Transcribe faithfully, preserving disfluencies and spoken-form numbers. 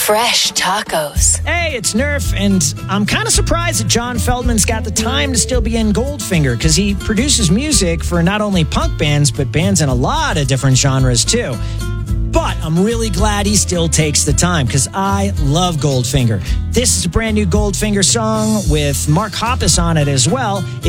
Fresh tacos. Hey, it's Nerf, and I'm kind of surprised that John Feldman's got the time to still be in Goldfinger, because he produces music for not only punk bands, but bands in a lot of different genres, too. But I'm really glad he still takes the time, because I love Goldfinger. This is a brand new Goldfinger song with Mark Hoppus on it as well. It's